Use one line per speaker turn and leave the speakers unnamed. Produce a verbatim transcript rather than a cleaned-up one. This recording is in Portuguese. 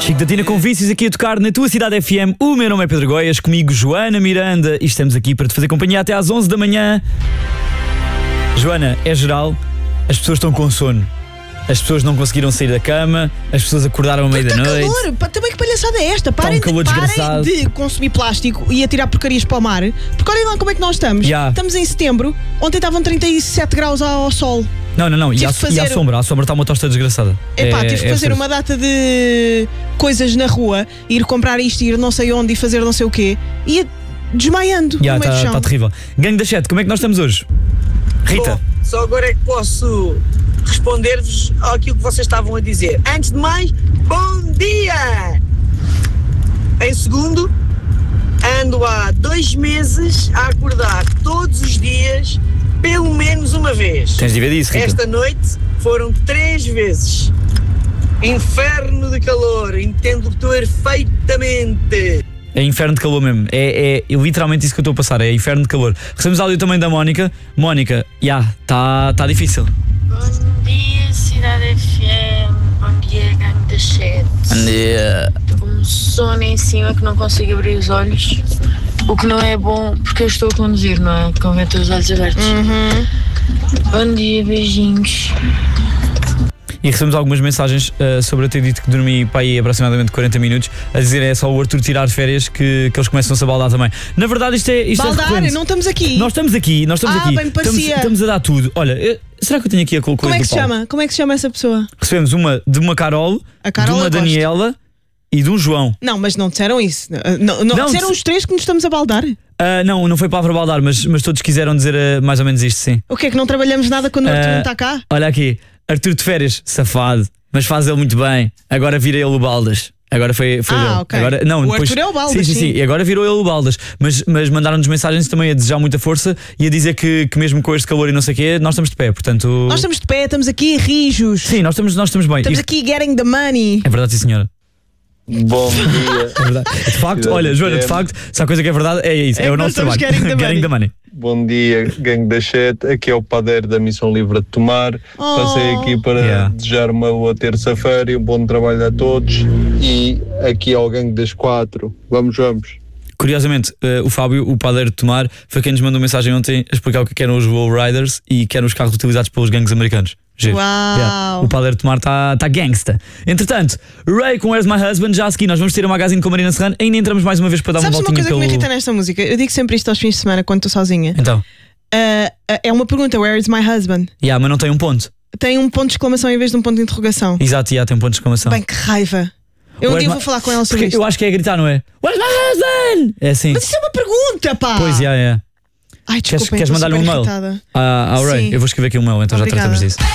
Chico da Tina com Vícios aqui a tocar na tua cidade F M. O meu nome é Pedro Goias, comigo Joana Miranda e estamos aqui para te fazer companhia até às onze da manhã. Joana, é geral, as pessoas estão com sono. As pessoas não conseguiram sair da cama, as pessoas acordaram à meia da noite.
Calor, pá, também que palhaçada é esta? Parem,
um calor
de,
desgraçado.
parem de consumir plástico e atirar porcarias para o mar. Porque olhem lá como é que nós estamos.
Yeah.
Estamos em setembro, ontem estavam trinta e sete graus ao, ao sol.
Não, não, não, e
Tive
à,
de fazer-
e à sombra, à sombra está uma tosta desgraçada.
Epá,
É-
tive de
é
fazer
absurdo.
uma data de coisas na rua, ir comprar isto, ir não sei onde e fazer não sei o quê. E ia desmaiando
Yeah,
no meio do
Está
chão.
tá terrível. Gangue da Chat, como é que nós estamos hoje? Rita,
Bom, só agora é que posso responder-vos àquilo que vocês estavam a dizer. Antes de mais, bom dia! Em segundo, ando há dois meses a acordar todos os dias, pelo menos uma vez.
tens de ver disso, Rita.
Esta noite foram três vezes. Inferno de calor, entendo perfeitamente.
É inferno de calor mesmo. É, é literalmente isso que eu estou a passar. É inferno de calor. Recebemos áudio também da Mónica. Mónica, já, yeah, está tá difícil.
Bom dia, Cidade F M. Bom dia, Gangue da Chat. Estou com um sono em cima que não consigo abrir os olhos. O que não é bom porque eu estou a conduzir, não é? Convém ter os olhos abertos. Bom dia, beijinhos.
E recebemos algumas mensagens uh, sobre eu ter dito que dormi para aí aproximadamente quarenta minutos, a dizer é só o Arthur tirar férias que, que eles começam-se a baldar também. Na verdade isto é isto
Baldar,
é recorrente.
não estamos aqui.
Nós estamos aqui, nós estamos
Ah,
aqui.
bem me
estamos,
parecia.
estamos a dar tudo. Olha, eu- será que eu tenho aqui a
Como
calculadora
é que
do
se
Paulo?
chama? Como é que se chama essa pessoa?
Recebemos uma de uma Carol,
A Carol
de uma
eu gosto.
Daniela e de um João.
Não, mas não disseram isso. Não, não,
Não,
disseram
dis-
os três que nos estamos a baldar.
Ah, não, não foi palavra baldar, mas, mas todos quiseram dizer ah, mais ou menos isto, sim.
O que é que não trabalhamos nada quando o Arthur
Ah,
não está cá?
Olha aqui, Arthur de férias, safado, mas faz ele muito bem. Agora vira ele o Baldas. Agora foi, foi
Ah,
ele.
ok.
Agora, não,
O
depois,
Arthur é o Baldas,
sim, sim, sim.
sim.
E agora virou ele o Baldas. Mas, mas mandaram-nos mensagens também a desejar muita força e a dizer que, que mesmo com este calor e não sei o quê, nós estamos de pé. Portanto,
Nós estamos de pé, estamos aqui rijos.
sim, nós estamos, nós estamos bem.
Estamos
E-
aqui getting the money.
É verdade, sim, senhora.
Bom dia.
É verdade. De facto, olha, Joana, de facto, se há coisa que é verdade, é isso. É,
É
o
que
nosso
nós estamos
trabalho.
getting the money.
the money.
Bom dia, gangue da Chat. Aqui é o padeiro da Missão Livre de Tomar.
Oh.
Passei aqui para
Yeah.
desejar uma boa terça-feira e um bom trabalho a todos. E aqui ao gangue das quatro. Vamos, vamos.
Curiosamente, eh, o Fábio, o padeiro de Tomar, foi quem nos mandou mensagem ontem a explicar o que eram os Low Riders e que eram os carros utilizados pelos gangues americanos. Giro.
Uau.
O padeiro de Tomar está tá gangsta. Entretanto, Ray com Where's My Husband, já a seguir nós vamos ter um magazine com a Marina Serrano. Ainda entramos mais uma vez para dar
Sabes
uma
uma
voltinha
coisa que
pelo...
me irrita nesta música? Eu digo sempre isto aos fins de semana quando estou sozinha.
Então,
Ah, ah, é uma pergunta, where is my husband?
yeah, mas não tem um ponto.
Tem um ponto de exclamação em vez de um ponto de interrogação.
Exato, yeah, tem um ponto de exclamação.
Bem, que raiva. Eu um
Where's
dia
my-
vou falar com ela sobre
Porque
isto.
eu acho que é gritar, não é? Where's my husband? É assim.
Mas isso é uma pergunta, pá!
Pois, yeah, yeah.
Ai,
Queres,
desculpem,
queres
estou
mandar-lhe um
super
mail
irritada.
Ah, ao Ray?
Sim.
Eu vou escrever aqui um mail, então
Obrigada.
já tratamos disso.